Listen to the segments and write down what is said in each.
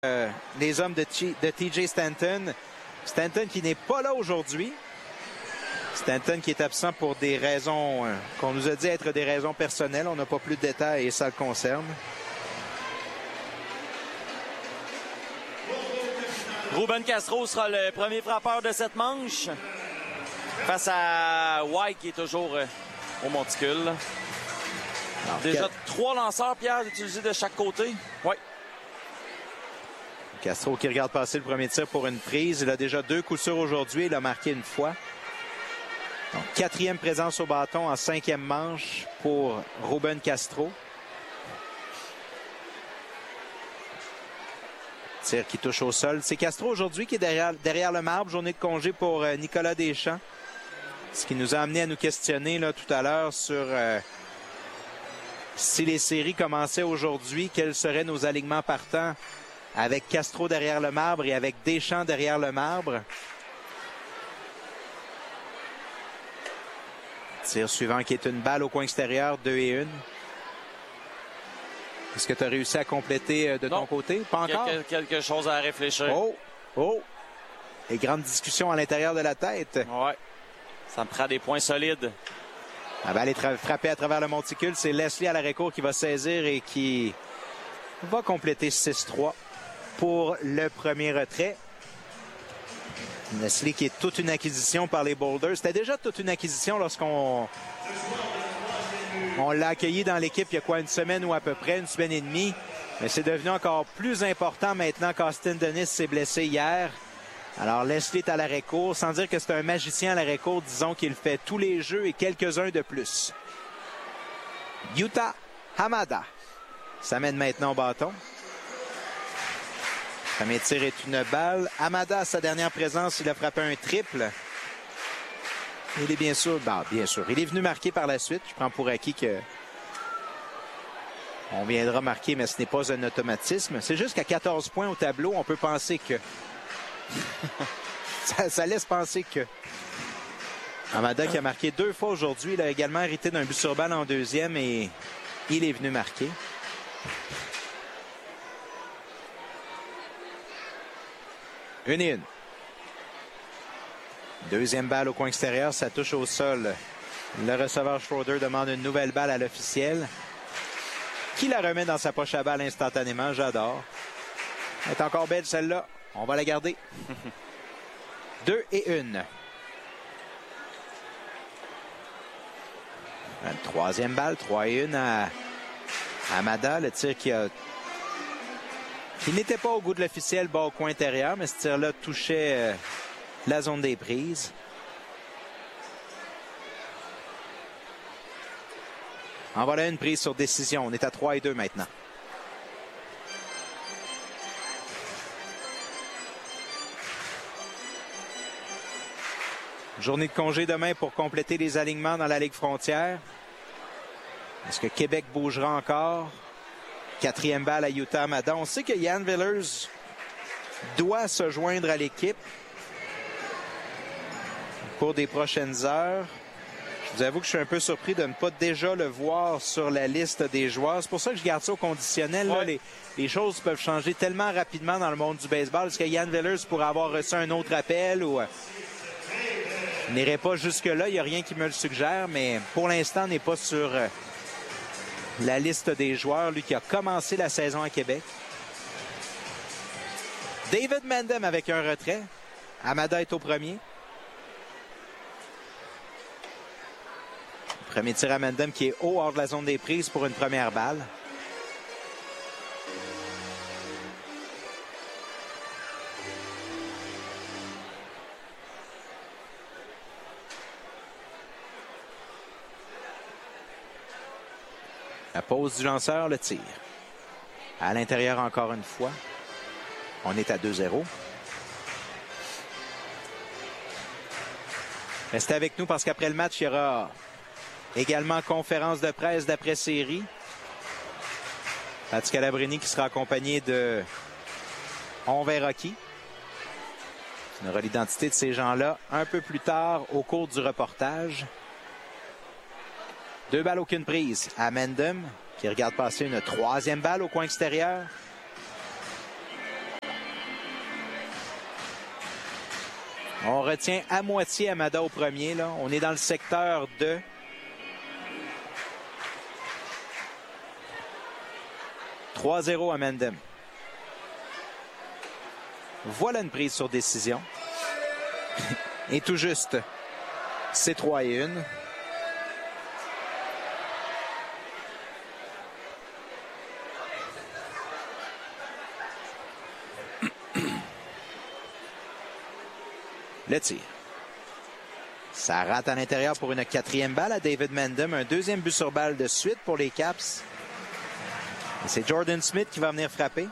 les hommes de TJ Stanton. Stanton qui n'est pas là aujourd'hui. Stanton qui est absent pour des raisons qu'on nous a dit être des raisons personnelles. On n'a pas plus de détails et ça le concerne. Ruben Castro sera le premier frappeur de cette manche face à White qui est toujours au monticule. Alors, déjà 3 lanceurs, Pierre, utilisés de chaque côté. Oui. Castro qui regarde passer le premier tir pour une prise. Il a déjà 2 coups sûrs aujourd'hui. Il a marqué une fois. Donc, 4e présence au bâton en 5e manche pour Ruben Castro. Tir qui touche au sol. C'est Castro aujourd'hui qui est derrière le marbre. Journée de congé pour Nicolas Deschamps. Ce qui nous a amené à nous questionner là, tout à l'heure sur si les séries commençaient aujourd'hui, quels seraient nos alignements partants avec Castro derrière le marbre et avec Deschamps derrière le marbre. Tir suivant qui est une balle au coin extérieur, 2-1. Est-ce que tu as réussi à compléter de ton côté? Pas encore? Quelque chose à réfléchir. Oh! Et grande discussion à l'intérieur de la tête. Ouais. Ça me prend des points solides. La balle est frappée à travers le monticule. C'est Leslie à l'arrêt-court qui va saisir et qui va compléter 6-3 pour le premier retrait. Leslie qui est toute une acquisition par les Boulders. C'était déjà toute une acquisition lorsqu'on l'a accueilli dans l'équipe il y a quoi, une semaine ou à peu près, une semaine et demie. Mais c'est devenu encore plus important maintenant qu'Austin Dennis s'est blessé hier. Alors Leslie est à l'arrêt-court, sans dire que c'est un magicien à l'arrêt-court, disons qu'il fait tous les jeux et quelques-uns de plus. Yuta Hamada s'amène maintenant au bâton. Le premier tir est une balle. Hamada, à sa dernière présence, il a frappé un triple. Il est bien sûr, il est venu marquer par la suite. Je prends pour acquis que on viendra marquer, mais ce n'est pas un automatisme. C'est juste qu'à 14 points au tableau, on peut penser que ça laisse penser que Hamada qui a marqué 2 fois aujourd'hui, il a également hérité d'un but sur balle en deuxième et il est venu marquer. Une et une. Deuxième balle au coin extérieur, ça touche au sol. Le receveur Schroeder demande une nouvelle balle à l'officiel qui la remet dans sa poche à balle instantanément. J'adore. Elle est encore belle celle-là. On va la garder. 2 et 1. Une troisième balle, 3 et 1 à Hamada. Le tir qui n'était pas au goût de l'officiel, bas au coin intérieur, mais ce tir-là touchait la zone des prises. En voilà une prise sur décision. On est à 3 et 2 maintenant. Journée de congé demain pour compléter les alignements dans la Ligue frontière. Est-ce que Québec bougera encore? 4e balle à Yuta Hamada. On sait que Jan Villers doit se joindre à l'équipe au cours des prochaines heures. Je vous avoue que je suis un peu surpris de ne pas déjà le voir sur la liste des joueurs. C'est pour ça que je garde ça au conditionnel. Ouais. Là, les choses peuvent changer tellement rapidement dans le monde du baseball. Est-ce que Jan Villers pourrait avoir reçu un autre appel ou... Je n'irai pas jusque-là, il n'y a rien qui me le suggère, mais pour l'instant, n'est pas sur la liste des joueurs, lui qui a commencé la saison à Québec. David Mandem avec un retrait. Hamada est au premier. Premier tir à Mandem qui est haut hors de la zone des prises pour une première balle. La pause du lanceur, le tir. À l'intérieur encore une fois. On est à 2-0. Restez avec nous parce qu'après le match, il y aura également conférence de presse d'après-série. Pat Scalabrini qui sera accompagné de On verra qui. On aura l'identité de ces gens-là un peu plus tard au cours du reportage. 2 balles, aucune prise à Mandem qui regarde passer une 3e balle au coin extérieur. On retient à moitié Amada au premier. Là. On est dans le secteur de... « 3-0 à Mendham. Voilà une prise sur décision. Et tout juste, c'est 3-1. Le tir. Ça rate à l'intérieur pour une 4e balle à David Mendham. Un 2e but sur balle de suite pour les Caps. Et c'est Jordan Smith qui va venir frapper.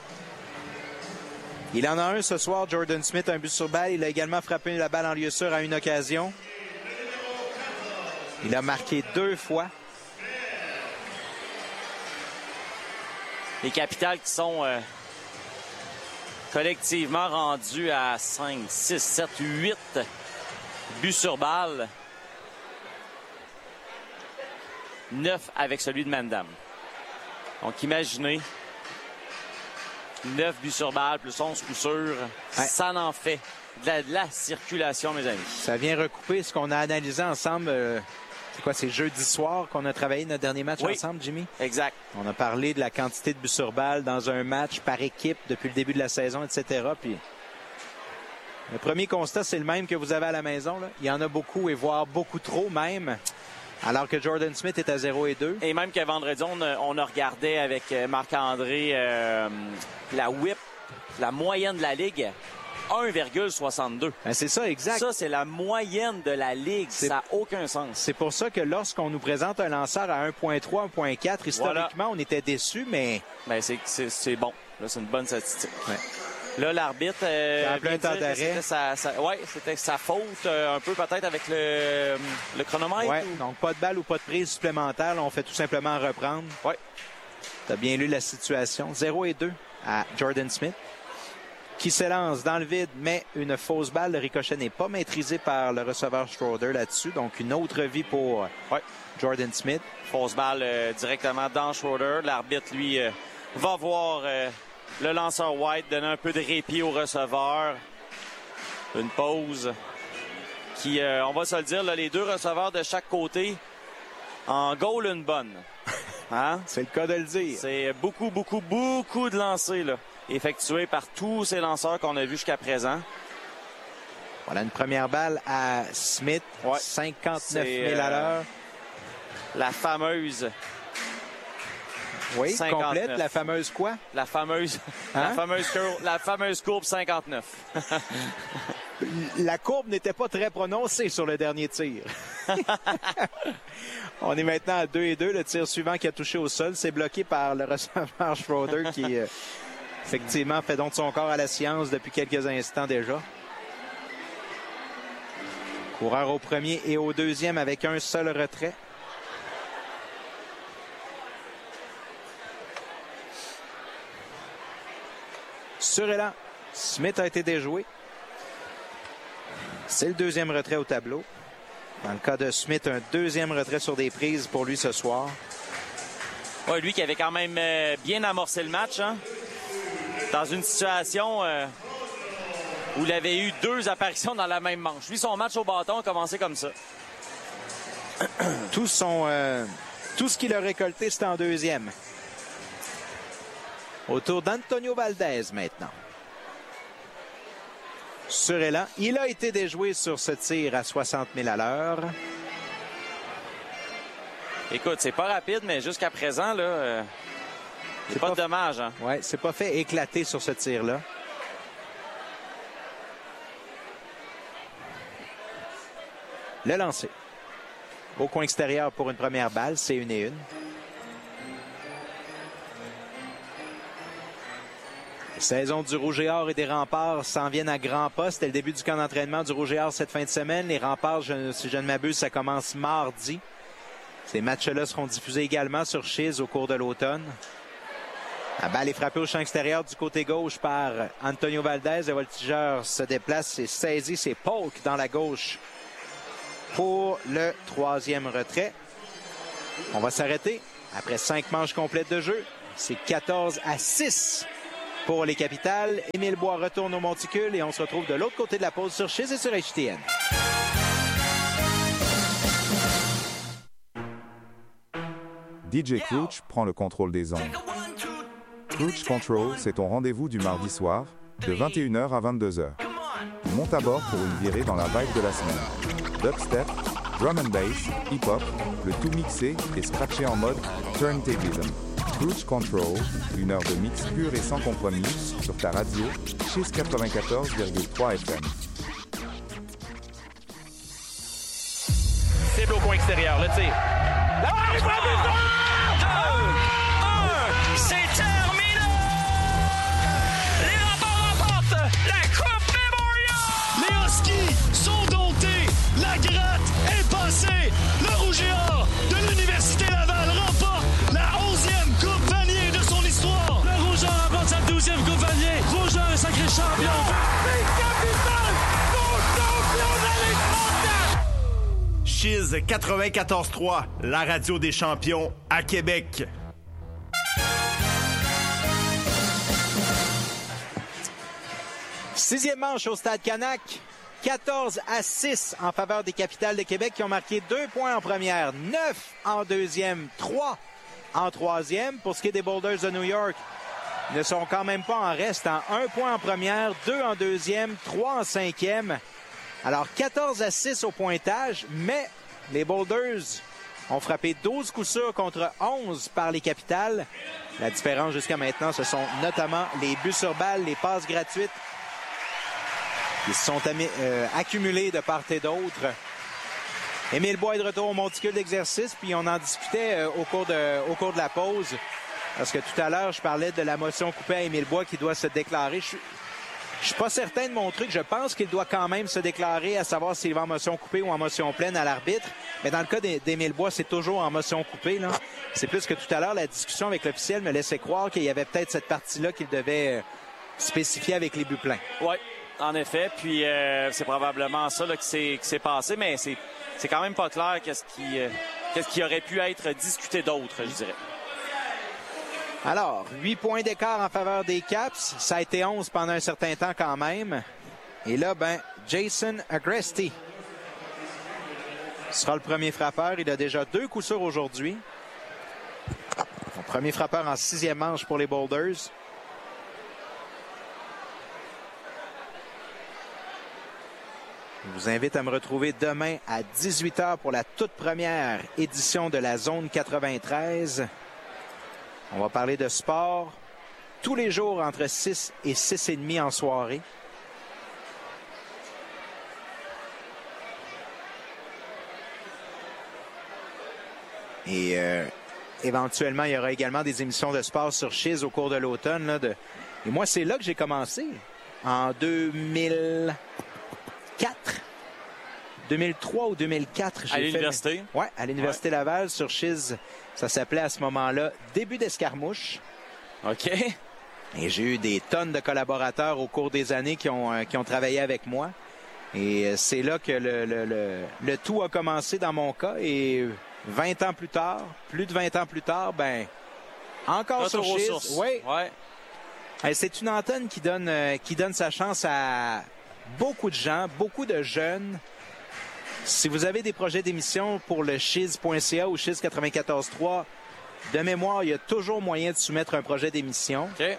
Il en a un ce soir, Jordan Smith, un but sur balle. Il a également frappé la balle en lieu sûr à une occasion. Il a marqué 2 fois. Les Capitals qui sont collectivement rendus à 5, 6, 7, 8 buts sur balle. 9 avec celui de Mendham. Donc imaginez 9 buts sur balle plus 11 coups sûrs. Ouais. Ça en fait de la circulation, mes amis. Ça vient recouper ce qu'on a analysé ensemble. C'est quoi, c'est jeudi soir qu'on a travaillé notre dernier match ensemble, Jimmy? Exact. On a parlé de la quantité de buts sur balle dans un match par équipe depuis le début de la saison, etc. Puis le premier constat, c'est le même que vous avez à la maison. Là. Il y en a beaucoup et voire beaucoup trop même. Alors que Jordan Smith est à 0-2. Et même que vendredi, on a regardé avec Marc-André la whip, la moyenne de la Ligue, 1,62. Ben c'est ça, exact. Ça, c'est la moyenne de la Ligue. Ça n'a aucun sens. C'est pour ça que lorsqu'on nous présente un lanceur à 1,3, 1,4, historiquement, on était déçus, mais... Ben c'est bon. Là, c'est une bonne statistique. Ouais. Là, l'arbitre en plein temps d'arrêt. C'était sa faute un peu peut-être avec le chronomètre. Oui, donc pas de balle ou pas de prise supplémentaire. Là, on fait tout simplement reprendre. Oui. Tu as bien lu la situation. 0-2 à Jordan Smith qui s'élance dans le vide, mais une fausse balle. Le ricochet n'est pas maîtrisé par le receveur Schroeder là-dessus. Donc une autre vie pour Jordan Smith. Fausse balle directement dans Schroeder. L'arbitre, lui, va voir... le lanceur White donne un peu de répit au receveur. Une pause qui, on va se le dire, là, les deux receveurs de chaque côté en goal une bonne. Hein? C'est le cas de le dire. C'est beaucoup de lancers là, effectués par tous ces lanceurs qu'on a vus jusqu'à présent. Voilà une première balle à Smith. 59 000 à l'heure. La fameuse... Oui, 59. complète, la fameuse quoi? La fameuse courbe 59. La courbe n'était pas très prononcée sur le dernier tir. On est maintenant à 2-2. Le tir suivant qui a touché au sol, c'est bloqué par le receveur Schroeder qui, effectivement, fait don de son corps à la science depuis quelques instants déjà. Coureur au premier et au deuxième avec un seul retrait. Sur élan, Smith a été déjoué. C'est le deuxième retrait au tableau. Dans le cas de Smith, un deuxième retrait sur des prises pour lui ce soir. Oui, lui qui avait quand même bien amorcé le match. Hein? Dans une situation où il avait eu 2 apparitions dans la même manche. Lui, son match au bâton a commencé comme ça. Tout ce qu'il a récolté, c'est en deuxième. Autour d'Antonio Valdez maintenant. Sur élan, il a été déjoué sur ce tir à 60 000 à l'heure. Écoute, c'est pas rapide, mais jusqu'à présent, là, c'est pas de dommage. Hein? Oui, c'est pas fait éclater sur ce tir-là. Le lancer. Au coin extérieur pour une première balle, c'est 1-1. Saison du Rouge et Or et des Remparts s'en viennent à grands pas. C'était le début du camp d'entraînement du Rouge et Or cette fin de semaine. Les Remparts, si je ne m'abuse, ça commence mardi. Ces matchs-là seront diffusés également sur Chiz au cours de l'automne. La balle est frappée au champ extérieur du côté gauche par Antonio Valdez. Le voltigeur se déplace et saisit ses Polk dans la gauche pour le troisième retrait. On va s'arrêter après 5 manches complètes de jeu. C'est 14-6 pour les Capitales. Émile Bois retourne au monticule et on se retrouve de l'autre côté de la pause sur Chiz et sur HTN. DJ Crouch prend le contrôle des ondes. Crouch Control, c'est ton rendez-vous du mardi soir, de 21h à 22h. Monte à bord pour une virée dans la vibe de la semaine. Dubstep, drum and bass, hip-hop, le tout mixé et scratché en mode turntablism. Crouch Control, une heure de mix pur et sans compromis sur ta radio, Chiz 94,3 FM. Cible au coin extérieur, le tir. C'est terminé! Les Remparts remportent la Coupe Memorial! Les Huskies sont domptés! La gratte est passée! Le Rouge et Or de l'Université Laval remporte la 11e Coupe Vanier de son histoire! Le Rouge et Or remporte sa 12e Coupe Vanier! Rouge et Or est sacré champion! Chiz 94.3, la radio des champions à Québec. Sixième manche au Stade Canac. 14-6 en faveur des Capitales de Québec qui ont marqué 2 points en première, 9 en deuxième, 3 en troisième. Pour ce qui est des Boulders de New York, ils ne sont quand même pas en reste. 1 point en première, 2 en deuxième, 3 en cinquième. Alors 14-6 au pointage, mais les Boulders ont frappé 12 coups sûrs contre 11 par les Capitales. La différence jusqu'à maintenant, ce sont notamment les buts sur balle, les passes gratuites qui se sont accumulés de part et d'autre. Émile Bois est de retour au monticule d'exercice, puis on en discutait au cours de la pause. Parce que tout à l'heure, je parlais de la motion coupée à Émile Bois qui doit se déclarer. Je suis pas certain de mon truc. Je pense qu'il doit quand même se déclarer, à savoir s'il va en motion coupée ou en motion pleine à l'arbitre. Mais dans le cas d'Émile Bois, c'est toujours en motion coupée, là. C'est plus que tout à l'heure, la discussion avec l'officiel me laissait croire qu'il y avait peut-être cette partie-là qu'il devait spécifier avec les buts pleins. Oui, en effet. Puis c'est probablement ça là, qui s'est passé, mais c'est quand même pas clair qu'est-ce qui aurait pu être discuté d'autre, je dirais. Alors, 8 points d'écart en faveur des Caps. Ça a été 11 pendant un certain temps quand même. Et là, Jason Agresti sera le premier frappeur. Il a déjà 2 coups sûrs aujourd'hui. Son premier frappeur en 6e manche pour les Boulders. Je vous invite à me retrouver demain à 18h pour la toute première édition de la Zone 93. On va parler de sport tous les jours entre 6 et 6h30 en soirée. Et éventuellement, il y aura également des émissions de sport sur Chiz au cours de l'automne. Et moi, c'est là que j'ai commencé, en 2004. 2003 ou 2004. À l'université? Oui, à l'Université Laval, sur Chiz. Ça s'appelait à ce moment-là Début d'escarmouche. OK. Et j'ai eu des tonnes de collaborateurs au cours des années qui ont travaillé avec moi. Et c'est là que le tout a commencé dans mon cas. Et 20 ans plus tard, plus de 20 ans plus tard, encore sur Chiz. Oui. Ouais. C'est une antenne qui donne sa chance à beaucoup de gens, beaucoup de jeunes. Si vous avez des projets d'émission pour le chiz.ca ou Chiz 94.3, de mémoire, il y a toujours moyen de soumettre un projet d'émission. OK.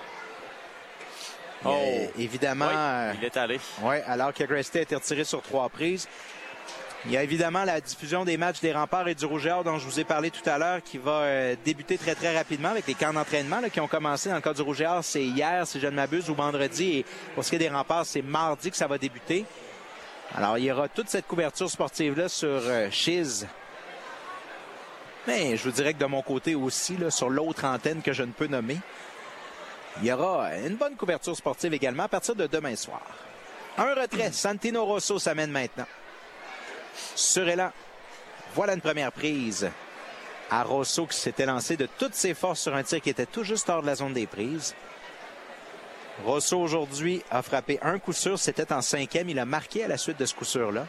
Évidemment. Oui, il est allé. Oui, alors qu'Agresti a été retiré sur 3 reprises. Il y a évidemment la diffusion des matchs des Remparts et du Rouge et Or dont je vous ai parlé tout à l'heure qui va débuter très, très rapidement avec les camps d'entraînement qui ont commencé. Dans le cas du Rouge et Or, c'est hier, si je ne m'abuse, ou vendredi. Et pour ce qui est des Remparts, c'est mardi que ça va débuter. Alors, il y aura toute cette couverture sportive-là sur Chiz. Mais je vous dirais que de mon côté aussi, là, sur l'autre antenne que je ne peux nommer, il y aura une bonne couverture sportive également à partir de demain soir. Un retrait. Santino Rosso s'amène maintenant. Sur élan. Voilà une première prise à Rosso qui s'était lancé de toutes ses forces sur un tir qui était tout juste hors de la zone des prises. Rosso, aujourd'hui, a frappé un coup sûr. C'était en 5e. Il a marqué à la suite de ce coup sûr-là.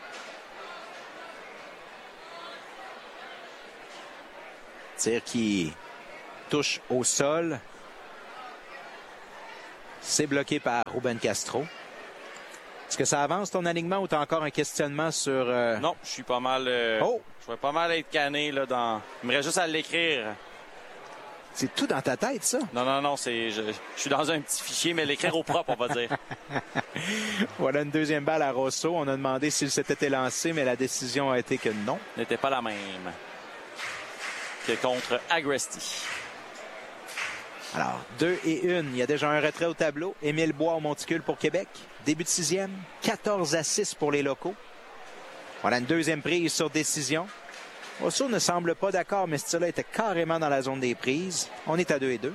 Tir qui touche au sol. C'est bloqué par Ruben Castro. Est-ce que ça avance ton alignement ou tu as encore un questionnement sur... Non, je suis pas mal... Je vais pas mal être canné là, dans... Il me reste juste à l'écrire. C'est tout dans ta tête, ça? Non, je suis dans un petit fichier, mais l'écrire au propre, on va dire. Voilà une deuxième balle à Rosso. On a demandé s'il s'était élancé, mais la décision a été que non. N'était pas la même que contre Agresti. Alors, 2-1. Il y a déjà un retrait au tableau. Émile Bois au monticule pour Québec. Début de 6e. 14-6 pour les locaux. Voilà une deuxième prise sur décision. Rosso ne semble pas d'accord, mais ce tir-là était carrément dans la zone des prises. On est à 2-2.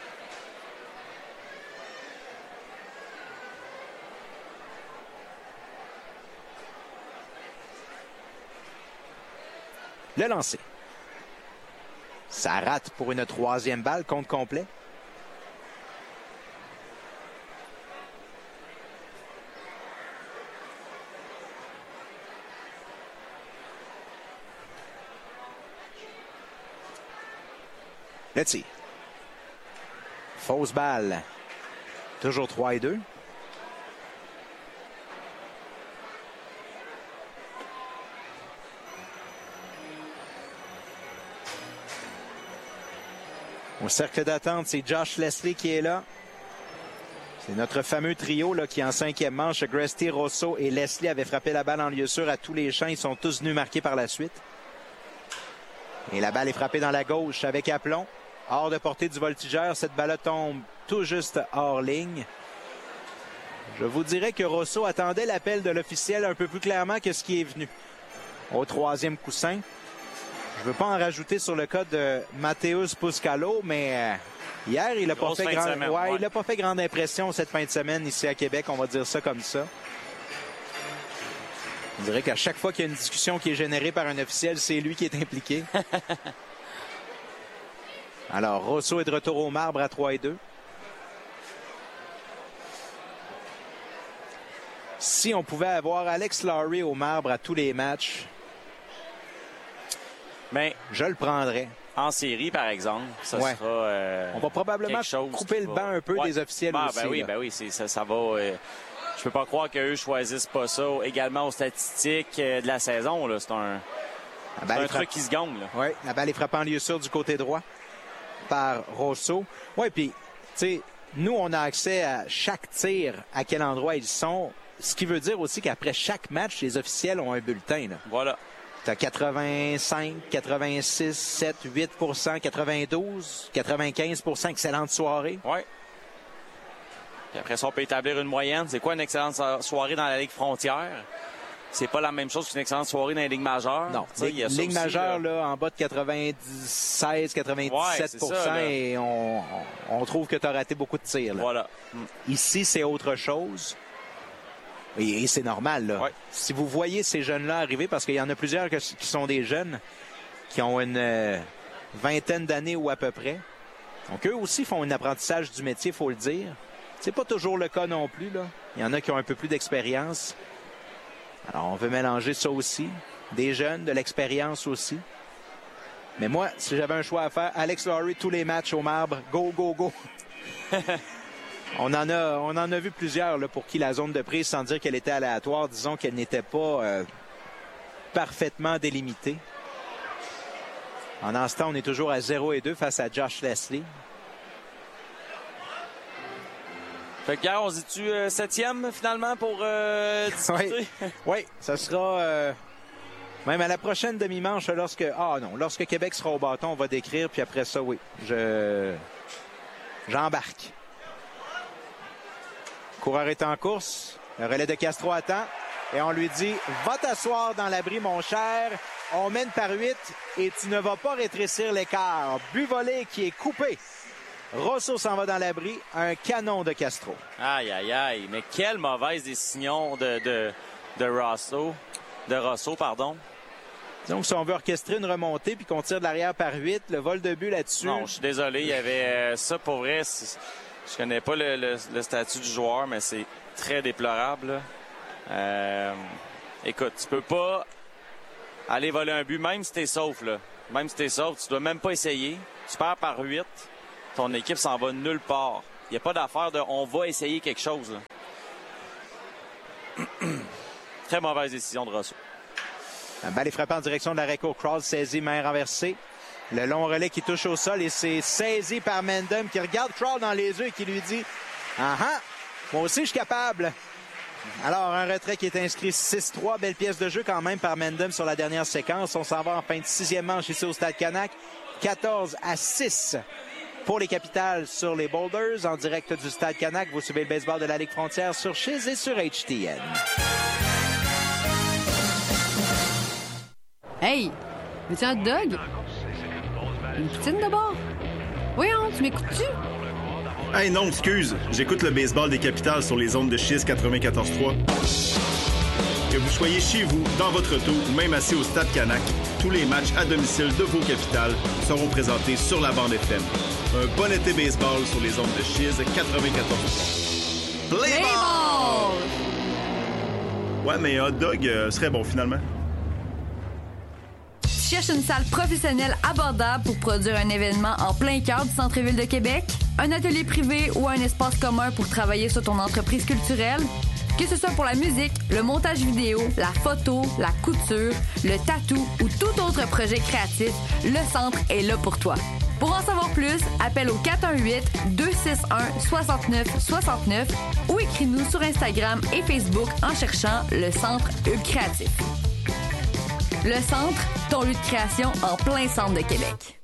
Le lancer. Ça rate pour une troisième balle, compte complet. Le tir. Fausse balle. Toujours 3-2. Au cercle d'attente, c'est Josh Leslie qui est là. C'est notre fameux trio là, qui, en cinquième manche, Agresti, Rosso et Leslie avaient frappé la balle en lieu sûr à tous les champs. Ils sont tous venus marquer par la suite. Et la balle est frappée dans la gauche avec aplomb. Hors de portée du voltigeur, cette balle tombe tout juste hors ligne. Je vous dirais que Rosso attendait l'appel de l'officiel un peu plus clairement que ce qui est venu. Au troisième coussin. Je ne veux pas en rajouter sur le cas de Mateusz Puscalo, mais hier, il n'a pas fait grande impression cette fin de semaine ici à Québec, on va dire ça comme ça. On dirait qu'à chaque fois qu'il y a une discussion qui est générée par un officiel, c'est lui qui est impliqué. Alors, Rosso est de retour au marbre à 3-2. Si on pouvait avoir Alex Lowry au marbre à tous les matchs, mais je le prendrais. En série, par exemple, ça sera on va probablement couper le banc un peu des officiels aussi. Ben oui, ça va... je peux pas croire qu'eux choisissent pas ça également aux statistiques de la saison. Là. C'est un truc qui se gagne. Oui, la balle est frappée en lieu sûr du côté droit par Rosso. Oui, puis, tu sais, nous, on a accès à chaque tir, à quel endroit ils sont. Ce qui veut dire aussi qu'après chaque match, les officiels ont un bulletin. Là. Voilà. Tu as 85, 86, 7, 8 92, 95 excellente soirée. Oui. Puis après ça, on peut établir une moyenne. C'est quoi une excellente soirée dans la Ligue frontière? C'est pas la même chose qu'une excellente soirée dans la Ligue majeure. Non, Ligue majeure, là, en bas de 96, 97 et on trouve que tu as raté beaucoup de tirs. Là. Voilà. Ici, c'est autre chose. Et c'est normal, là. Ouais. Si vous voyez ces jeunes-là arriver, parce qu'il y en a plusieurs qui sont des jeunes qui ont une vingtaine d'années ou à peu près. Donc, eux aussi font un apprentissage du métier, il faut le dire. C'est pas toujours le cas non plus, là. Il y en a qui ont un peu plus d'expérience. Alors, on veut mélanger ça aussi. Des jeunes, de l'expérience aussi. Mais moi, si j'avais un choix à faire, Alex Lowry, tous les matchs au marbre, go, go, go. On en a vu plusieurs là, pour qui la zone de prise, sans dire qu'elle était aléatoire, disons qu'elle n'était pas parfaitement délimitée. En ce temps, on est toujours à 0-2 face à Josh Leslie. Fait que, on se dit-tu 7e finalement pour discuter? Oui, ça sera même à la prochaine demi-manche lorsque Québec sera au bâton, on va décrire, puis après ça, oui, j'embarque. Coureur est en course, le relais de Castro attend et on lui dit « Va t'asseoir dans l'abri, mon cher, on mène par 8 et tu ne vas pas rétrécir l'écart. » But volé qui est coupé. Rosso s'en va dans l'abri, un canon de Castro. Aïe, aïe, aïe, mais quelle mauvaise décision de Rosso. Donc, si on veut orchestrer une remontée puis qu'on tire de l'arrière par 8, le vol de but là-dessus... Non, je suis désolé, il y avait ça pour vrai. Je connais pas le statut du joueur, mais c'est très déplorable. Écoute, tu peux pas aller voler un but, même si t'es sauf. Là. Même si t'es sauf, tu dois même pas essayer. Tu perds par 8. Ton équipe s'en va nulle part. n'y a pas d'affaire de on va essayer quelque chose. Là. Très mauvaise décision de Rosso. La balle est frappée en direction de l'arrêt court. Krause saisit, main renversée. Le long relais qui touche au sol et c'est saisi par Mendham qui regarde Krause dans les yeux et qui lui dit « Ah ah, moi aussi je suis capable ». Alors, un retrait qui est inscrit 6-3. Belle pièce de jeu quand même par Mendham sur la dernière séquence. On s'en va en fin de 6e manche ici au Stade Canac. 14-6 pour les Capitals sur les Boulders. En direct du Stade Canac, vous suivez le baseball de la Ligue Frontière sur Chiz et sur HTN. Hey, veux-tu un hot dog? Une poutine d'abord? Voyons, tu m'écoutes-tu? Hey non, excuse, j'écoute le baseball des Capitals sur les ondes de Chiz 94.3. Que vous soyez chez vous, dans votre auto ou même assis au Stade Canac, tous les matchs à domicile de vos Capitals seront présentés sur la bande FM. Un bon été baseball sur les ondes de Chiz 94.3. Play ball! Ouais, mais un hot dog serait bon finalement. Tu cherches une salle professionnelle abordable pour produire un événement en plein cœur du centre-ville de Québec? Un atelier privé ou un espace commun pour travailler sur ton entreprise culturelle? Que ce soit pour la musique, le montage vidéo, la photo, la couture, le tatou ou tout autre projet créatif, le centre est là pour toi. Pour en savoir plus, appelle au 418-261-6969 ou écris-nous sur Instagram et Facebook en cherchant le Centre Hub Créatif. Le Centre, ton lieu de création en plein centre de Québec.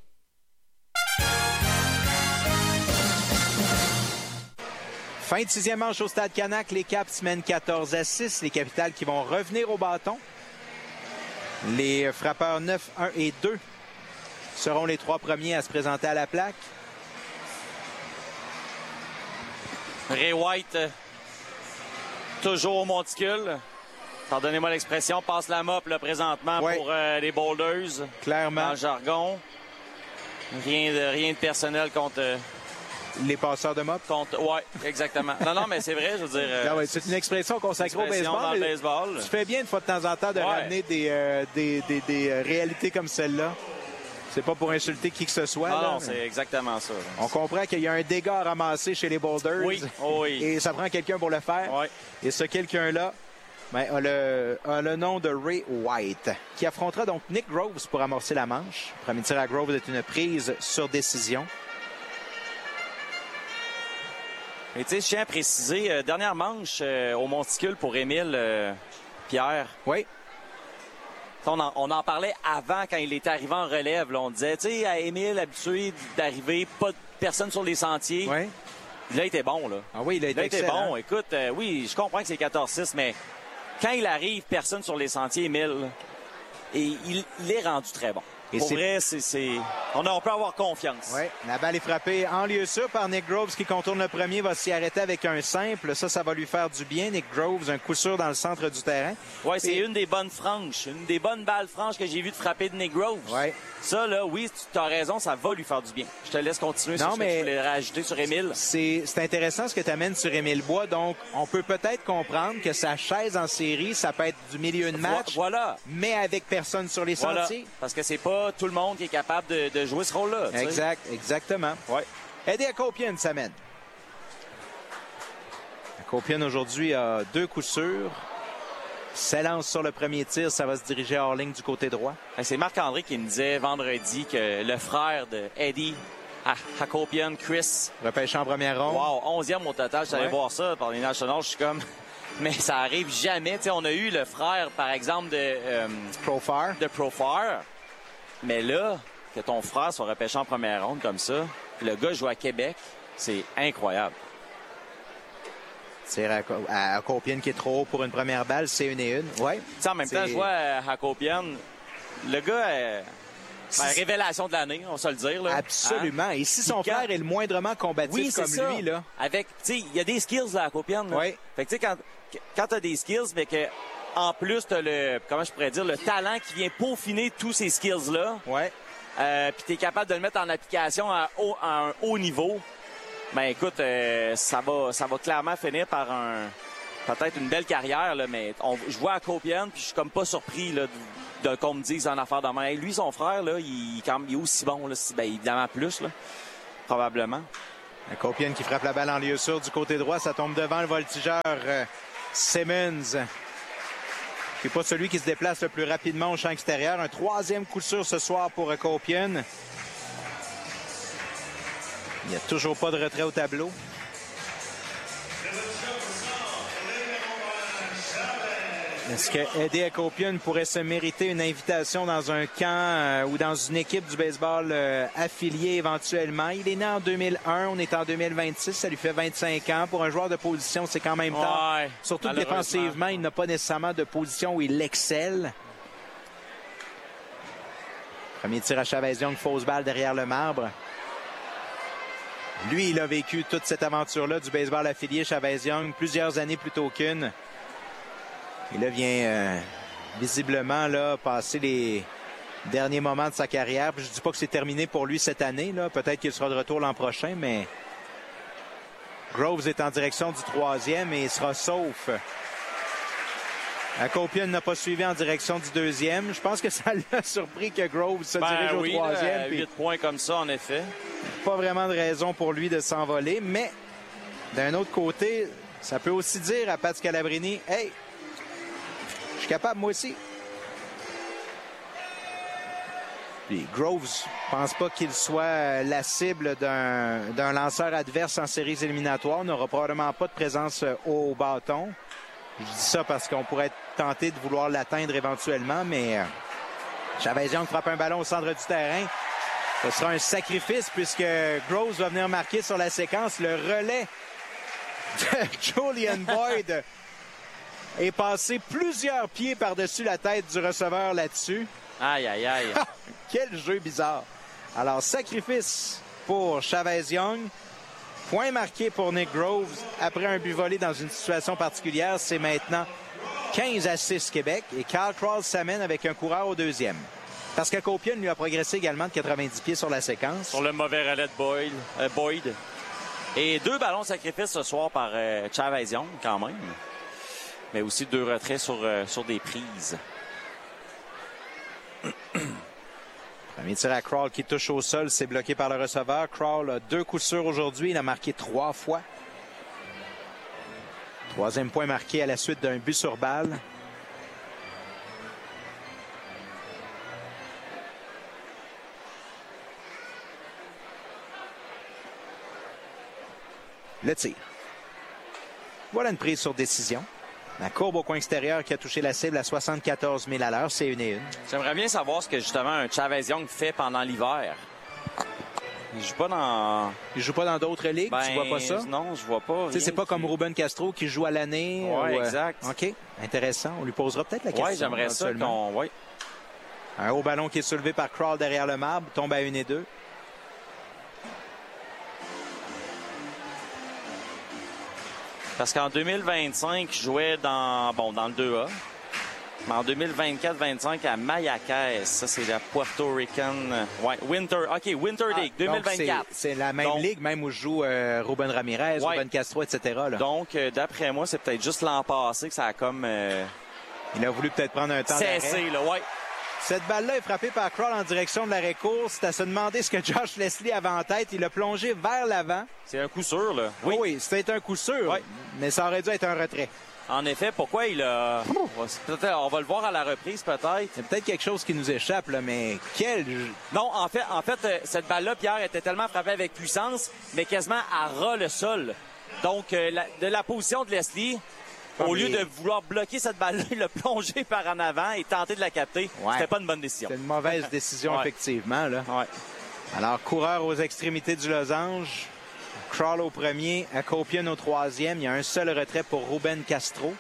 Fin de 6e manche au Stade Canac. Les Caps mènent 14-6. Les Capitals qui vont revenir au bâton. Les frappeurs 9, 1 et 2 seront les 3 premiers à se présenter à la plaque. Ray White, toujours au monticule. Pardonnez-moi l'expression, passe la mop là, présentement pour les Boulders. Clairement. Dans le jargon. Rien de personnel contre... les passeurs de mop? Oui, exactement. Non, mais c'est vrai, je veux dire... c'est une expression consacrée au baseball. Dans le baseball. Tu fais bien une fois de temps en temps de ramener des réalités comme celle-là. C'est pas pour insulter qui que ce soit. Non, c'est exactement ça. On comprend qu'il y a un dégât à ramasser chez les Boulders. Oui. Et ça prend quelqu'un pour le faire. Oui. Et ce quelqu'un-là a le nom de Ray White, qui affrontera donc Nick Groves pour amorcer la manche. Le premier tir à Groves est une prise sur décision. Et tu sais, je tiens à préciser, dernière manche au monticule pour Émile Pierre. Oui. On en parlait avant quand il était arrivé en relève. Là, on disait, tu sais, à Émile, habitué d'arriver, pas de personne sur les sentiers. Oui. Là, il était bon, là. Ah oui, il a été excellent. Bon. Écoute, oui, je comprends que c'est 14-6, mais quand il arrive, personne sur les sentiers, Émile, et il est rendu très bon. Et pour vrai, on peut avoir confiance. Oui, la balle est frappée en lieu sûr par Nick Groves qui contourne le premier, va s'y arrêter avec un simple. Ça va lui faire du bien. Nick Groves, un coup sûr dans le centre du terrain. Oui, c'est une des bonnes franches, une des bonnes balles franches que j'ai vu de frapper de Nick Groves. Oui. Ça, là, oui, tu as raison, ça va lui faire du bien. Je te laisse continuer sur ce que tu voulais rajouter sur Émile. C'est intéressant ce que tu amènes sur Émile Bois. Donc, on peut peut-être comprendre que sa chaise en série, ça peut être du milieu de match. Voilà. Mais avec personne sur les sentiers. Parce que c'est pas tout le monde qui est capable de jouer ce rôle-là. Exactement. Ouais. Eddie Hacopian s'amène. Hacopian aujourd'hui a 2 coups sûrs. S'élance sur le premier tir, ça va se diriger hors ligne du côté droit. C'est Marc-André qui me disait vendredi que le frère de Eddie Hacopian, Chris, repêché en première ronde. Wow, 11e au total. Je suis allé voir ça par les Nationals. Je suis comme... Mais ça arrive jamais. T'sais, on a eu le frère, par exemple, de Profar. Mais là, que ton frère soit repêché en première ronde comme ça, le gars joue à Québec, c'est incroyable. Tir à Hacopian qui est trop haut pour une première balle, c'est 1-1. Ouais. En même temps, je vois Hacopian, le gars révélation de l'année, on se le dire. Là. Absolument. Hein? Et si son frère est le moindrement combatif comme lui, là. Avec, tu sais, il y a des skills là, à Hacopian. Oui. Fait que tu sais, quand t'as des skills, mais que en plus t'as le talent qui vient peaufiner tous ces skills là. Ouais. Puis t'es capable de le mettre en application à un haut niveau. Ben écoute, ça va clairement finir par peut-être une belle carrière là, mais je vois Hacopian puis je suis comme pas surpris là de qu'on me dise en affaire de main. Lui, son frère là, il est aussi bon là, évidemment plus là, probablement. Akopian qui frappe la balle en lieu sûr du côté droit. Ça tombe devant le voltigeur Simmons, qui n'est pas celui qui se déplace le plus rapidement au champ extérieur. Un troisième coup sûr ce soir pour Akopian. Il n'y a toujours pas de retrait au tableau. Est-ce que Eddie Akopian pourrait se mériter une invitation dans un camp ou dans une équipe du baseball affiliée éventuellement? Il est né en 2001, on est en 2026, ça lui fait 25 ans. Pour un joueur de position, c'est quand même tard. Ouais, surtout défensivement, il n'a pas nécessairement de position où il excelle. Premier tir à Chavez-Young, fausse balle derrière le marbre. Lui, il a vécu toute cette aventure-là du baseball affilié Chavez-Young plusieurs années plus tôt qu'une. Et là vient visiblement là, passer les derniers moments de sa carrière. Puis je ne dis pas que c'est terminé pour lui cette année. Peut-être qu'il sera de retour l'an prochain, mais Groves est en direction du troisième et il sera sauf. Akopian n'a pas suivi en direction du deuxième. Je pense que ça l'a surpris que Groves se dirige au troisième. 8 points comme ça, en effet. Pas vraiment de raison pour lui de s'envoler, mais d'un autre côté, ça peut aussi dire à Pat Scalabrini, « Hey, je suis capable, moi aussi. » Puis Groves, je pense pas qu'il soit la cible d'un lanceur adverse en séries éliminatoires. N'aura probablement pas de présence au bâton. Je dis ça parce qu'on pourrait être tenté de vouloir l'atteindre éventuellement, mais Chavez-Young frappe un ballon au centre du terrain. Ce sera un sacrifice puisque Groves va venir marquer sur la séquence. Le relais de Julian Boyd est passé plusieurs pieds par-dessus la tête du receveur là-dessus. Aïe, aïe, aïe. Quel jeu bizarre. Alors, sacrifice pour Chavez-Young. Point marqué pour Nick Groves. Après un but volé dans une situation particulière, c'est maintenant 15-6 Québec. Et Kyle Krall s'amène avec un coureur au deuxième. Parce qu'Akopian lui a progressé également de 90 pieds sur la séquence. Sur le mauvais relais de Boyd. Et 2 ballons de sacrifice ce soir par Chavez-Young, quand même. Mais aussi 2 retraits sur des prises. Premier tir à Krall qui touche au sol, c'est bloqué par le receveur. Krall a 2 coups sûrs aujourd'hui, il a marqué 3 fois. Troisième point marqué à la suite d'un but sur balle. Le tir. Voilà une prise sur décision. La courbe au coin extérieur qui a touché la cible à 74 000 à l'heure, c'est 1-1. J'aimerais bien savoir ce que justement un Chavez-Young fait pendant l'hiver. Il joue pas dans... Il joue pas dans d'autres ligues, tu vois pas ça? Non, je vois pas. C'est pas comme Ruben Castro qui joue à l'année. Oui, exact. OK, intéressant. On lui posera peut-être la question. Oui, j'aimerais ça qu'on... Ouais. Un haut ballon qui est soulevé par Krall derrière le marbre, tombe à 1-2. Parce qu'en 2025, je jouais dans le 2A. Mais en 2024-25 à Mayakes, ça c'est la Puerto Rican. Ouais, Winter League 2024. C'est la même ligue, même où joue Ruben Ramirez, Ruben Castro, etc. Là. Donc, d'après moi, c'est peut-être juste l'an passé que ça a comme. Il a voulu peut-être prendre un temps d'arrêt. Cessé, là, ouais. Cette balle-là est frappée par Krall en direction de l'arrêt-course. C'est à se demander ce que Josh Leslie avait en tête. Il a plongé vers l'avant. C'est un coup sûr, là. Oui, c'était un coup sûr, mais ça aurait dû être un retrait. En effet, pourquoi il a... On va le voir à la reprise, peut-être. C'est peut-être quelque chose qui nous échappe, là, mais quel... Non, en fait, cette balle-là, Pierre, était tellement frappée avec puissance, mais quasiment à ras le sol. Donc, de la position de Leslie... Au lieu de vouloir bloquer cette balle-là, il l'a plongé par en avant et tenter de la capter. Ouais. C'était pas une bonne décision. C'était une mauvaise décision, effectivement. Là. Ouais. Alors, coureur aux extrémités du losange. Krall au premier, Akopian au troisième. Il y a un seul retrait pour Ruben Castro.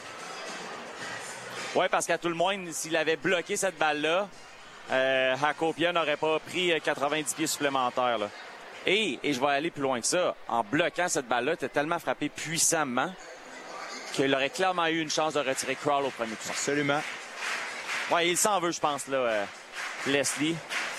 Oui, parce qu'à tout le moins, s'il avait bloqué cette balle-là, Akopian n'aurait pas pris 90 pieds supplémentaires. Là. Et je vais aller plus loin que ça. En bloquant cette balle-là, tu es tellement frappé puissamment qu'il aurait clairement eu une chance de retirer Krall au premier coup. Absolument. Oui, il s'en veut, je pense, là, Leslie.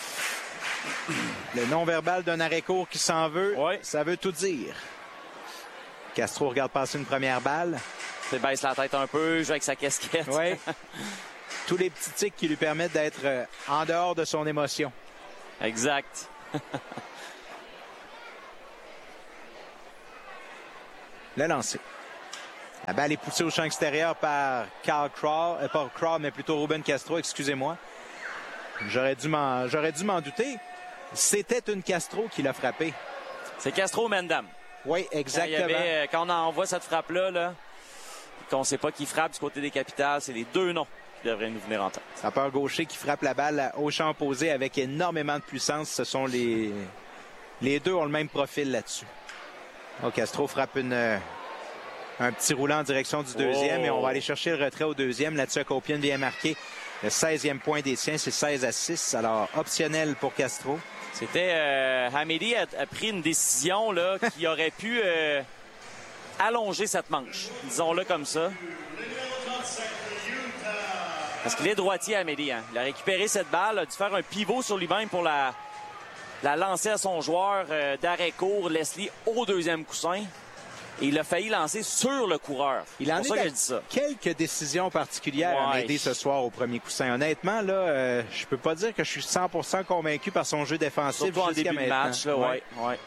Le non-verbal d'un arrêt-court qui s'en veut, ça veut tout dire. Castro regarde passer une première balle. Il baisse la tête un peu, joue avec sa casquette. Oui. Tous les petits tics qui lui permettent d'être en dehors de son émotion. Exact. le lancer. La balle est poussée au champ extérieur par Carl Craw, pas Craw, mais plutôt Ruben Castro, excusez-moi. J'aurais dû m'en douter. C'était une Castro qui l'a frappé. C'est Castro Mendam. Oui, exactement. Quand on envoie cette frappe-là, là, qu'on ne sait pas qui frappe du côté des Capitals, c'est les deux noms qui devraient nous venir en tête. Frappeur gaucher qui frappe la balle au champ opposé avec énormément de puissance. Ce sont les deux ont le même profil là-dessus. Oh, Castro frappe un petit roulant en direction du deuxième et on va aller chercher le retrait au deuxième. Là-dessus, Kopian vient marquer le 16e point des siens. C'est 16-6. Alors, optionnel pour Castro. C'était... Hamidi a pris une décision là, qui aurait pu allonger cette manche. Disons-le comme ça. Parce qu'il est droitier, Hamidi. Hein. Il a récupéré cette balle, a dû faire un pivot sur lui-même pour la lancer à son joueur d'arrêt court, Leslie, au deuxième coussin. Et il a failli lancer sur le coureur. Il en est à quelques décisions particulières à m'aider ce soir au premier coussin. Honnêtement, là, je peux pas dire que je suis 100% convaincu par son jeu défensif. Surtout en début de match. Là, ouais.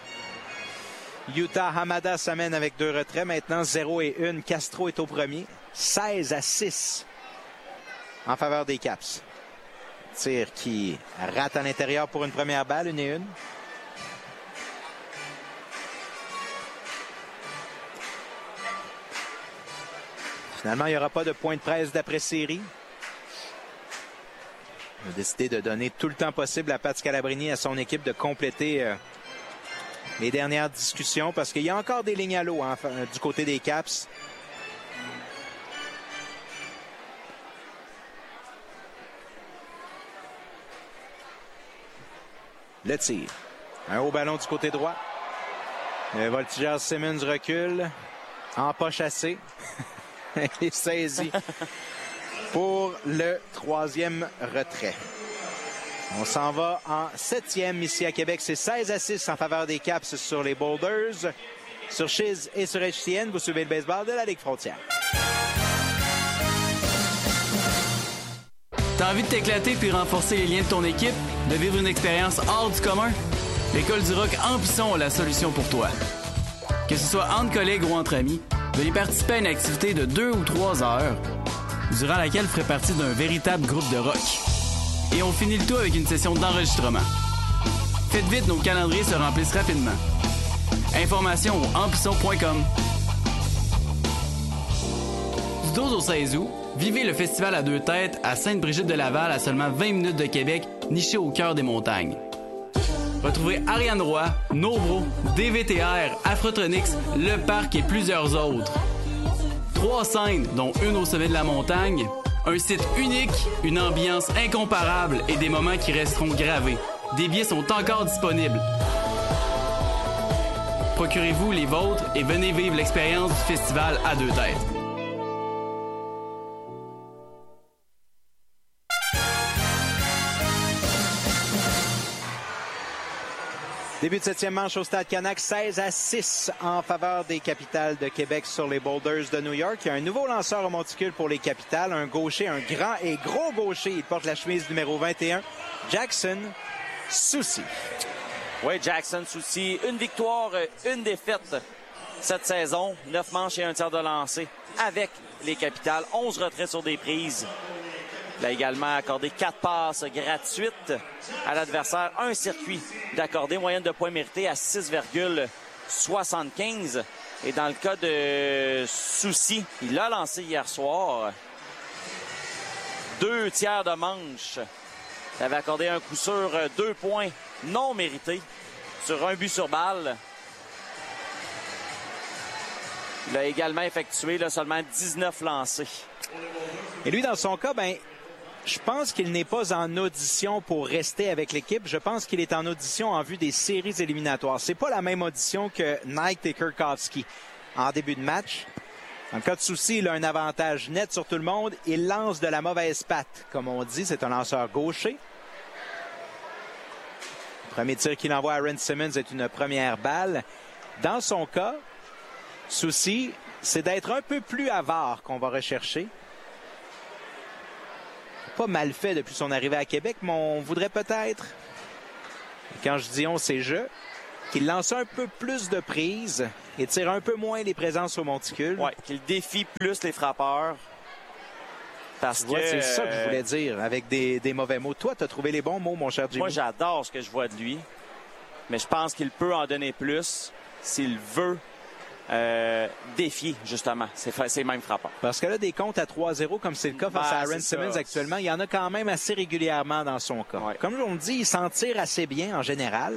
Utah Hamada s'amène avec 2 retraits. Maintenant, 0-1. Castro est au premier. 16-6 en faveur des Caps. Tir qui rate à l'intérieur pour une première balle, 1-1. Finalement, il n'y aura pas de point de presse d'après-série. On a décidé de donner tout le temps possible à Pat Scalabrini à son équipe de compléter les dernières discussions parce qu'il y a encore des lignes à l'eau du côté des Caps. Le tir. Un haut ballon du côté droit. Le voltigeur Simmons recule. En poche assez. Il est saisi pour le 3e retrait. On s'en va en 7e ici à Québec. C'est 16-6 en faveur des Caps sur les Boulders. Sur Chiz et sur HTN, vous suivez le baseball de la Ligue Frontière. T'as envie de t'éclater puis renforcer les liens de ton équipe, de vivre une expérience hors du commun? L'École du Rock Amplisson a la solution pour toi. Que ce soit entre collègues ou entre amis, venez participer à une activité de 2 ou 3 heures, durant laquelle vous ferez partie d'un véritable groupe de rock. Et on finit le tout avec une session d'enregistrement. Faites vite, nos calendriers se remplissent rapidement. Informations au amplisson.com. Du 12 au 16 août, vivez le festival à 2 têtes à Sainte-Brigitte-de-Laval à seulement 20 minutes de Québec, niché au cœur des montagnes. Retrouvez Ariane Roy, Nobro, DVTR, Afrotronics, Le Parc et plusieurs autres. 3 scènes, dont une au sommet de la montagne, un site unique, une ambiance incomparable et des moments qui resteront gravés. Des billets sont encore disponibles. Procurez-vous les vôtres et venez vivre l'expérience du festival à 2 têtes. Début de 7e manche au Stade Canac, 16-6 en faveur des Capitals de Québec sur les Boulders de New York. Il y a un nouveau lanceur au monticule pour les Capitals, un gaucher, un grand et gros gaucher. Il porte la chemise numéro 21, Jackson Soucy. Oui, Jackson Soucy, une victoire, une défaite cette saison. 9 manches et 1 tir de lancer avec les Capitals. 11 retraits sur des prises. Il a également accordé 4 passes gratuites à l'adversaire. Un circuit d'accordé, moyenne de points mérités à 6,75. Et dans le cas de Soucy, il a lancé hier soir 2 tiers de manche. Il avait accordé un coup sûr, 2 points non mérités sur un but sur balle. Il a également effectué seulement 19 lancés. Et lui, dans son cas, je pense qu'il n'est pas en audition pour rester avec l'équipe. Je pense qu'il est en audition en vue des séries éliminatoires. C'est pas la même audition que Knight et Kurkowski en début de match. Dans le cas de Soucy, il a un avantage net sur tout le monde. Il lance de la mauvaise patte, comme on dit. C'est un lanceur gaucher. Le premier tir qu'il envoie à Aaron Simmons est une première balle. Dans son cas, Soucy, c'est d'être un peu plus avare qu'on va rechercher. Pas mal fait depuis son arrivée à Québec, mais on voudrait peut-être, et quand je dis on, c'est qu'il lance un peu plus de prises. étire un peu moins les présences au monticule. Oui, qu'il défie plus les frappeurs. Parce que c'est ça que je voulais dire, avec des mauvais mots. Toi, tu as trouvé les bons mots, mon cer Jimmy. Moi, j'adore ce que je vois de lui. Mais je pense qu'il peut en donner plus s'il veut défier, justement, ces mêmes frappeurs. Parce que là, des comptes à 3-0, comme c'est le cas face à Aaron Simmons actuellement, il y en a quand même assez régulièrement dans son cas. Ouais. Comme on dit, il s'en tire assez bien en général.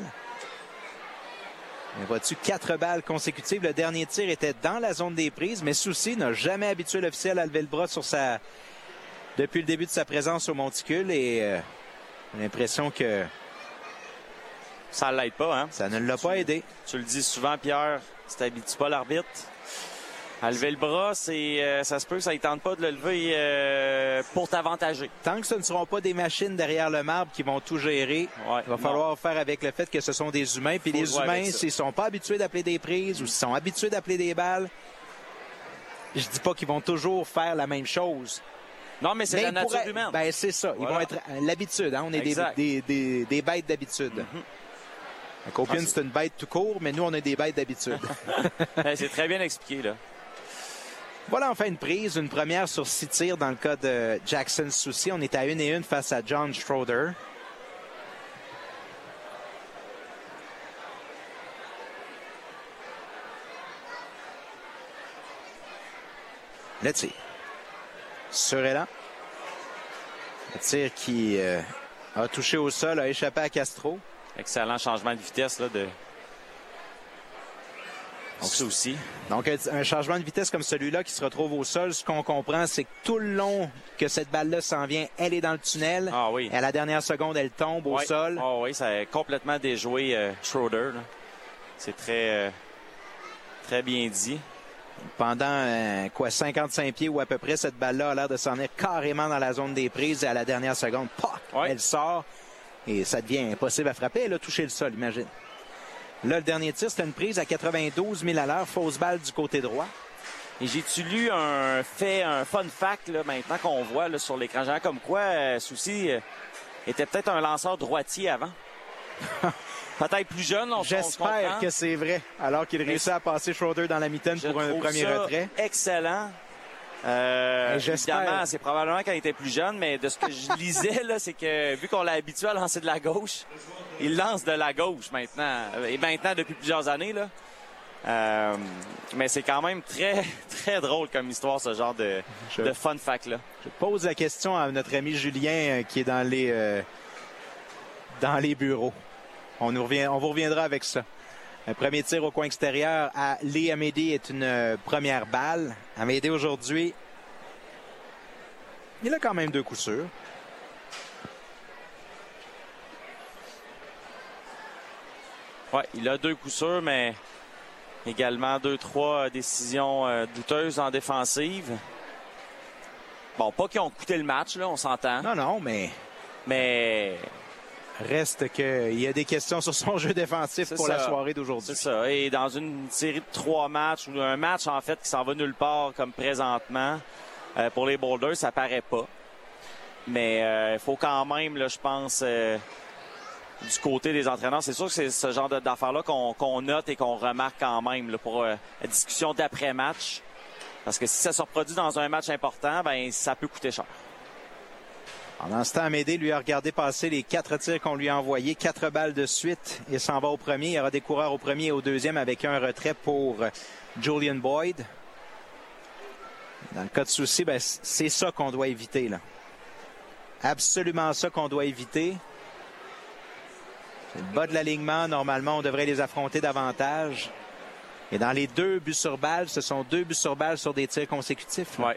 Mais vois-tu, 4 balles consécutives. Le dernier tir était dans la zone des prises, mais Soucy n'a jamais habitué l'officiel à lever le bras depuis le début de sa présence au monticule. Et j'ai l'impression que ça ne l'aide pas, hein? Ça ne l'a pas aidé. Tu le dis souvent, Pierre, si tu n'habitues pas l'arbitre à lever le bras, ça se peut que ça ne tente pas de le lever pour t'avantager. Tant que ce ne seront pas des machines derrière le marbre qui vont tout gérer, il va falloir faire avec le fait que ce sont des humains. Puis les humains, s'ils ne sont pas habitués d'appeler des prises ou s'ils sont habitués d'appeler des balles, je dis pas qu'ils vont toujours faire la même chose. Non, mais c'est la nature humaine. Ben, c'est ça. Ils vont être l'habitude. Hein? On est des bêtes d'habitude. Copian, c'est une bête tout court, mais nous, on est des bêtes d'habitude. C'est très bien expliqué, là. Voilà, enfin une prise, une première sur 6 tirs dans le cas de Jackson Soucy. On est à 1-1 face à John Schroeder. Le tir. Sur Elan. Le tir qui a touché au sol, a échappé à Castro. Excellent changement de vitesse là, de Soucy. Donc, un changement de vitesse comme celui-là qui se retrouve au sol, ce qu'on comprend, c'est que tout le long que cette balle-là s'en vient, elle est dans le tunnel. Ah oui. Et à la dernière seconde, elle tombe au sol. Ah oui, ça a complètement déjoué Schroeder. C'est très bien dit. Pendant 55 pieds ou à peu près, cette balle-là a l'air de s'en venir carrément dans la zone des prises. Et à la dernière seconde, elle sort. Et ça devient impossible à frapper. Elle a touché le sol, imagine. Là, le dernier tir, c'était une prise à 92 000 à l'heure. Fausse balle du côté droit. Et j'ai-tu lu un fun fact là, maintenant qu'on voit là, sur l'écran géant, comme quoi Soucy était peut-être un lanceur droitier avant. Peut-être plus jeune. J'espère que c'est vrai. Alors qu'il réussit à passer Schroeder dans la mitaine pour un premier retrait. Excellent. Évidemment, c'est probablement quand il était plus jeune, mais de ce que je lisais, là, c'est que vu qu'on l'a habitué à lancer de la gauche, il lance de la gauche maintenant. Et maintenant, depuis plusieurs années, là. Mais c'est quand même très, très drôle comme histoire, ce genre de fun fact-là. Je pose la question à notre ami Julien qui est dans les bureaux. On vous reviendra avec ça. Un premier tir au coin extérieur à Lee Amédée est une première balle. Amédée aujourd'hui, il a quand même 2 coups sûrs. Oui, il a 2 coups sûrs, mais également 2-3 décisions douteuses en défensive. Bon, pas qu'ils ont coûté le match, là, on s'entend. Non, mais... Reste qu'il y a des questions sur son jeu défensif pour la soirée d'aujourd'hui. C'est ça. Et dans une série de 3 matchs, ou un match, en fait, qui s'en va nulle part comme présentement, pour les Boulders, ça paraît pas. Mais il faut quand même, là, je pense, du côté des entraîneurs, c'est sûr que c'est ce genre d'affaires-là qu'on note et qu'on remarque quand même là, pour la discussion d'après-match. Parce que si ça se reproduit dans un match important, ben ça peut coûter cher. Pendant ce temps, Amédée lui a regardé passer les 4 tirs qu'on lui a envoyés, 4 balles de suite. Il s'en va au premier. Il y aura des coureurs au premier et au deuxième avec un retrait pour Julian Boyd. Dans le cas de Soucy, ben, c'est ça qu'on doit éviter, là. Absolument ça qu'on doit éviter. C'est le bas de l'alignement. Normalement, on devrait les affronter davantage. Et dans les 2 buts sur balle, ce sont 2 buts sur balle sur des tirs consécutifs. Oui.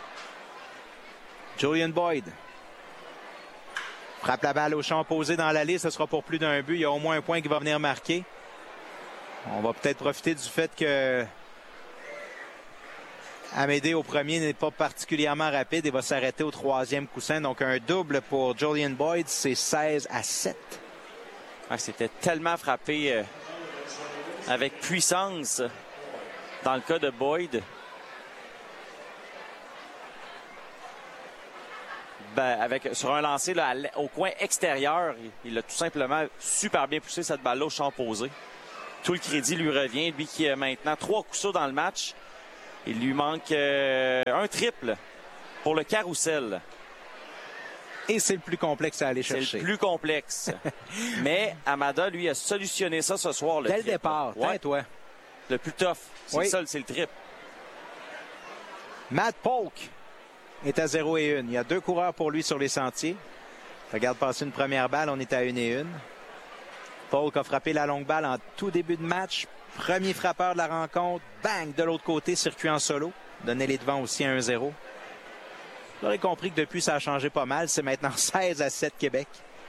Julian Boyd frappe la balle au champ opposé dans l'allée. Ce sera pour plus d'un but. Il y a au moins un point qui va venir marquer. On va peut-être profiter du fait que Amédée au premier n'est pas particulièrement rapide et va s'arrêter au 3e coussin. Donc un double pour Julian Boyd, c'est 16-7. Ah, c'était tellement frappé avec puissance dans le cas de Boyd. Ben, sur un lancer là, au coin extérieur, il a tout simplement super bien poussé cette balle-là au champ opposé. tout le crédit lui revient. Lui qui a maintenant 3 coups sûrs dans le match. Il lui manque un triple pour le carrousel. Et c'est le plus complexe à aller chercher. C'est le plus complexe. Mais Hamada, lui, a solutionné ça ce soir. Dès le départ, ouais. toi. Le plus tough. C'est oui. ça, c'est le triple. Matt Polk est à 0-1. Il y a 2 coureurs pour lui sur les sentiers. Regarde passer une première balle, on est à 1-1. Polk a frappé la longue balle en tout début de match. Premier frappeur de la rencontre. Bang! De l'autre côté, circuit en solo. Donner les devants aussi à 1-0. Vous aurez compris que depuis, ça a changé pas mal. C'est maintenant 16-7 Québec.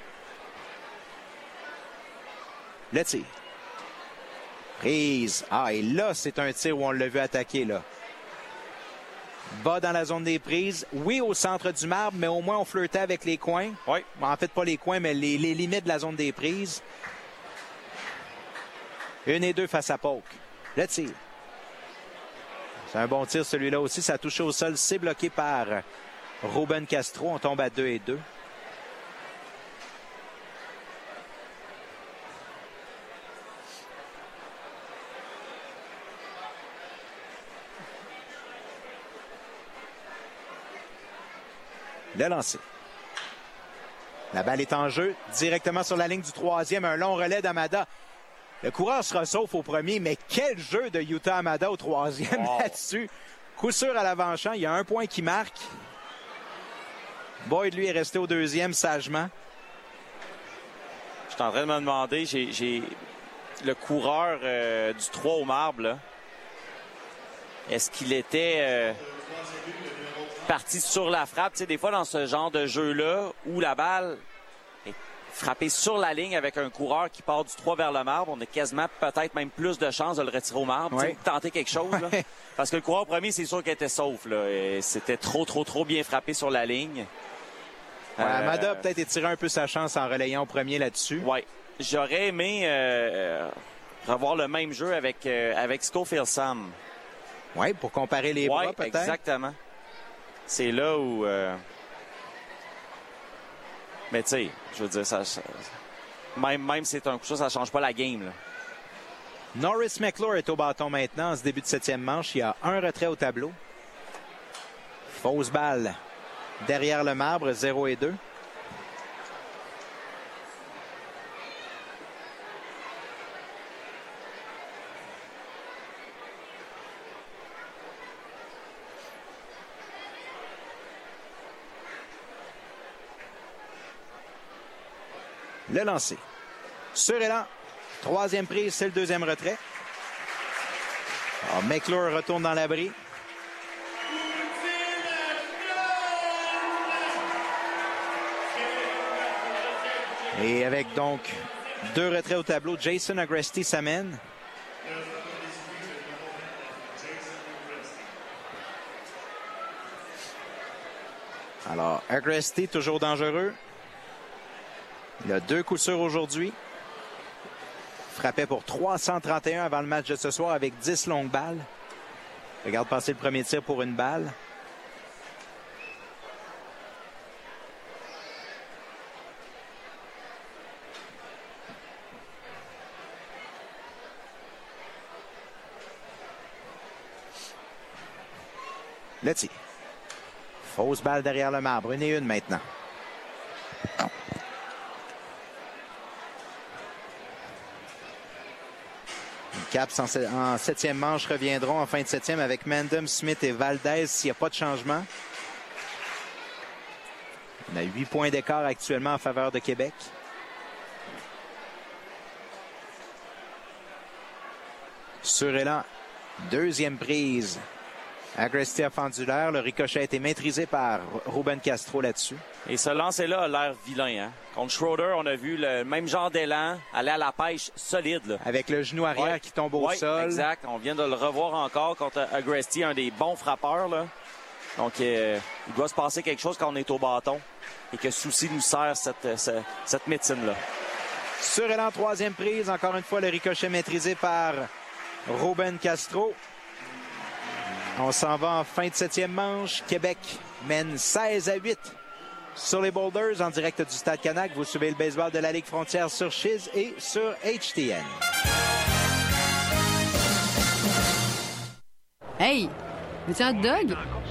Le tir. Prise. Ah, et là, c'est un tir où on l'a vu attaquer, là. Bas dans la zone des prises. Oui, au centre du marbre, mais au moins, on flirtait avec les coins. Oui. En fait, pas les coins, mais les limites de la zone des prises. 1 et 2 face à Polk. Le tir. C'est un bon tir, celui-là aussi. Ça a touché au sol. C'est bloqué par Ruben Castro. On tombe à 2 et 2. Le lancer. La balle est en jeu. Directement sur la ligne du 3e. Un long relais d'Hamada. Le coureur sera sauf au premier, mais quel jeu de Yuta Hamada au 3e là-dessus. Coup sûr à l'avant-champ. Il y a un point qui marque. Boyd, lui, est resté au 2e sagement. Je suis en train de me demander, j'ai le coureur du 3 au marbre, là. Est-ce qu'il était parti sur la frappe? Tu sais, des fois, dans ce genre de jeu-là, où la balle est frappée sur la ligne avec un coureur qui part du 3 vers le marbre, on a quasiment peut-être même plus de chances de le retirer au marbre, ouais. Tenter quelque chose. Là. Parce que le coureur premier, c'est sûr qu'il était sauf. Là, et c'était trop bien frappé sur la ligne. Ouais, Hamada a peut-être étiré un peu sa chance en relayant au premier là-dessus. Oui. J'aurais aimé revoir le même jeu avec Schofield Sam. Oui, pour comparer les bras, peut-être. Exactement. C'est là où... Mais tu sais, je veux dire, même si c'est un coup ça change pas la game. Là. Norris McClure est au bâton maintenant en ce début de 7e manche. Il y a un retrait au tableau. Fausse balle derrière le marbre, 0 et 2. Le lancer. Sur élan. 3e prise, c'est le 2e retrait. Alors, McClure retourne dans l'abri. Et avec donc 2 retraits au tableau, Jason Agresti s'amène. Alors, Agresti toujours dangereux. Il a 2 coups sûrs aujourd'hui. Frappait pour 331 avant le match de ce soir avec 10 longues balles. Regarde passer le premier tir pour une balle. Le tir. Fausse balle derrière le marbre. 1 et 1 maintenant. Caps en 7e manche reviendront en fin de 7e avec Mandem, Smith et Valdez s'il n'y a pas de changement. On a 8 points d'écart actuellement en faveur de Québec. Sur élan, 2e prise. Agresti a fendu l'air. Le ricochet a été maîtrisé par Ruben Castro là-dessus. Et ce lancer-là a l'air vilain. Hein? Contre Schroeder, on a vu le même genre d'élan, aller à la pêche solide. Là. Avec le genou arrière qui tombe au sol. Exact. On vient de le revoir encore contre Agresti, un des bons frappeurs. Là. Donc, il doit se passer quelque chose quand on est au bâton et que Soucy nous sert cette médecine-là. Sur élan, 3e prise. Encore une fois, le ricochet maîtrisé par Ruben Castro. On s'en va en fin de 7e manche. Québec mène 16-8 sur les Boulders en direct du Stade Canac. Vous suivez le baseball de la Ligue Frontière sur Chiz et sur HTN. Hey, veux-tu un hot dog?